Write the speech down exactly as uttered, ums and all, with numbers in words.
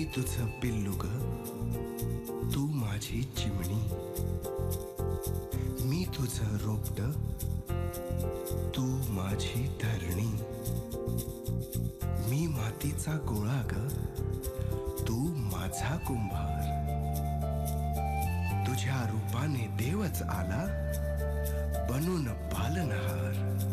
मी तुझं पिल्लू ग, तू माझी चिमणी. मी तुझं रोपट, तू माझी धरणी. मी मातीचा गोळा ग, तू माझा कुंभार. तुझ्या रूपाने देवच आला बनून पालनहार.